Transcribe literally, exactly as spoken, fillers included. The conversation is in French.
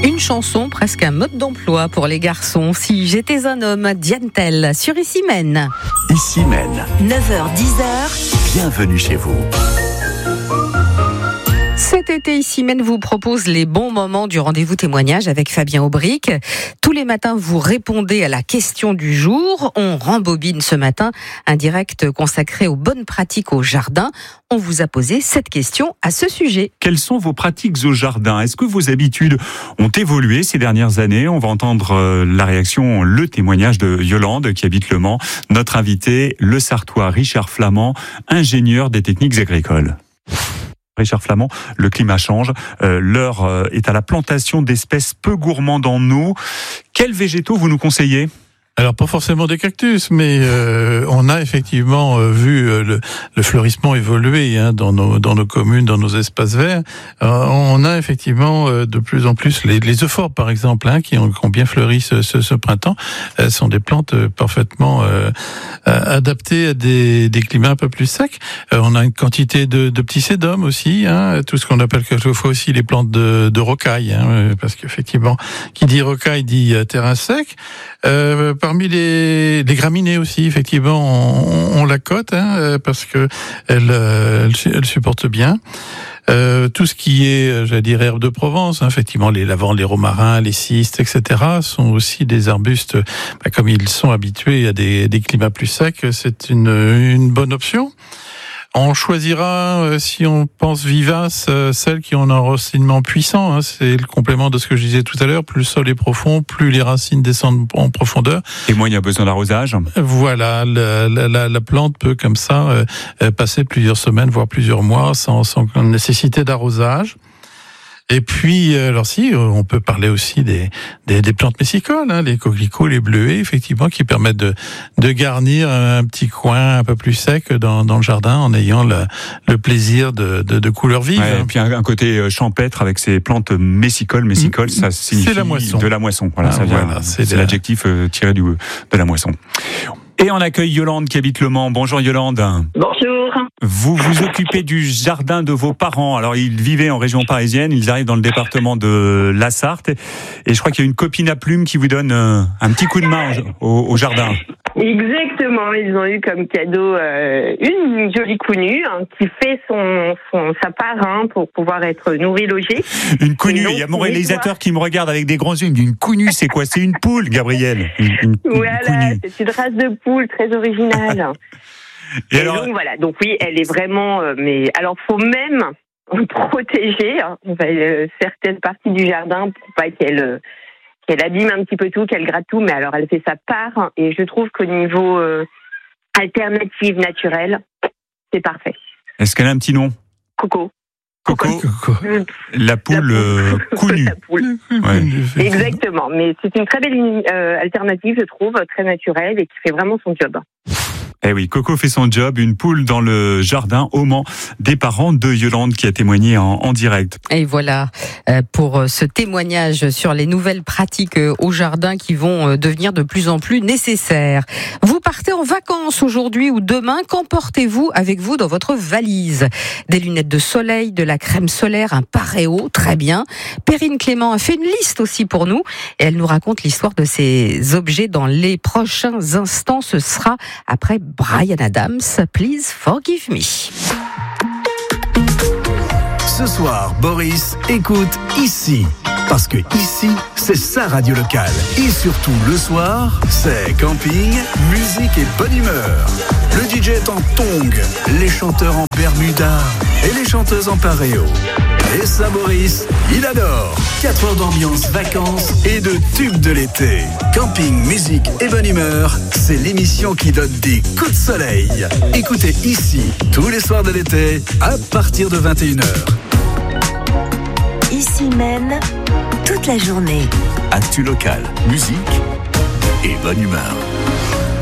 Une chanson, presque un mode d'emploi pour les garçons. Si j'étais un homme, Diane Tell sur Ici Mène. Ici Mène. neuf heures dix heures. Bienvenue chez vous. Cet été, Ici Mène vous propose les bons moments du rendez-vous témoignage avec Fabien Aubric. Tous les matins, vous répondez à la question du jour. On rembobine ce matin un direct consacré aux bonnes pratiques au jardin. On vous a posé cette question à ce sujet. Quelles sont vos pratiques au jardin ? Est-ce que vos habitudes ont évolué ces dernières années ? On va entendre la réaction, le témoignage de Yolande qui habite Le Mans. Notre invité, le Sartois Richard Flamand, ingénieur des techniques agricoles. Richard Flamand, le climat change, euh, l'heure euh, est à la plantation d'espèces peu gourmandes en eau. Quels végétaux vous nous conseillez ? Alors pas forcément des cactus, mais euh, on a effectivement euh, vu euh, le, le fleurissement évoluer hein, dans nos dans nos communes, dans nos espaces verts. Euh, on a effectivement euh, de plus en plus les, les euphorbes par exemple, hein, qui, ont, qui ont bien fleuri ce, ce, ce printemps. Elles sont des plantes euh, parfaitement euh, adaptées à des, des climats un peu plus secs. Euh, on a une quantité de, de petits sédums aussi, hein, tout ce qu'on appelle quelquefois aussi les plantes de, de rocaille, hein, parce qu'effectivement, qui dit rocaille dit euh, terrain sec. Euh, parmi les, les graminées aussi, effectivement, on, on la cote hein, parce que elle, elle, elle supporte bien. Euh, tout ce qui est, j'allais dire, herbe de Provence, hein, effectivement, les lavandes, les romarins, les cistes, et cetera, sont aussi des arbustes, bah, comme ils sont habitués à des, des climats plus secs, c'est une, une bonne option. On choisira, euh, si on pense vivace, euh, celles qui ont un enracinement puissant. Hein, c'est le complément de ce que je disais tout à l'heure. Plus le sol est profond, plus les racines descendent en profondeur. Et moins il y a besoin d'arrosage. Voilà, la, la, la plante peut comme ça euh, passer plusieurs semaines, voire plusieurs mois, sans, sans nécessité d'arrosage. Et puis, alors si, on peut parler aussi des, des, des plantes messicoles, hein, les coquelicots, les bleuets, effectivement, qui permettent de, de garnir un petit coin un peu plus sec dans, dans le jardin en ayant le, le plaisir de, de, de couleurs vives. Ouais, et puis un, un côté champêtre avec ces plantes messicoles. Messicoles, ça signifie c'est la moisson. De la moisson. Voilà, ah, ça vient, voilà, c'est, c'est la... l'adjectif tiré du, de la moisson. Et on accueille Yolande qui habite Le Mans. Bonjour Yolande. Bonjour. Vous vous occupez du jardin de vos parents. Alors ils vivaient en région parisienne, ils arrivent dans le département de la Sarthe. Et je crois qu'il y a une copine à plume qui vous donne un petit coup de main au, au jardin. Exactement, ils ont eu comme cadeau euh, une jolie counue hein, qui fait son, son sa part hein, pour pouvoir être nourrie, logée. Une counue, il y a mon réalisateur qui me regarde avec des grands yeux, il me dit une counue, c'est quoi ? C'est une poule, Gabriel. Une, une, voilà, une c'est une race de poule très originale. Et, Et alors... donc voilà, donc oui, elle est vraiment, euh, mais alors faut même protéger hein, euh, certaines parties du jardin pour pas qu'elle euh, qu'elle abîme un petit peu tout, qu'elle gratte tout, mais alors elle fait sa part et je trouve qu'au niveau euh, alternative naturelle, c'est parfait. Est-ce qu'elle a un petit nom ? Coco. Coco, Coco. La poule, euh, counue. La poule. Ouais. Exactement, mais c'est une très belle euh, alternative, je trouve, très naturelle et qui fait vraiment son job. Eh oui, Coco fait son job, une poule dans le jardin au Mans, des parents de Yolande qui a témoigné en, en direct. Et voilà euh, pour ce témoignage sur les nouvelles pratiques au jardin qui vont devenir de plus en plus nécessaires. Vous partez en vacances aujourd'hui ou demain, qu'emportez-vous avec vous dans votre valise ? Des lunettes de soleil, de la crème solaire, un paréo, très bien. Perrine Clément a fait une liste aussi pour nous et elle nous raconte l'histoire de ces objets dans les prochains instants. Ce sera après Bryan Adams, Please Forgive Me. Ce soir, Boris écoute Ici. Parce que ici, c'est sa radio locale. Et surtout, le soir, c'est camping, musique et bonne humeur. Le D J est en tongs, les chanteurs en bermuda et les chanteuses en paréo. Et ça, Boris, il adore. quatre heures d'ambiance, vacances et de tubes de l'été. Camping, musique et bonne humeur, c'est l'émission qui donne des coups de soleil. Écoutez Ici, tous les soirs de l'été, à partir de vingt et une heures. Ici Mène, toute la journée. Actu local, musique et bonne humeur.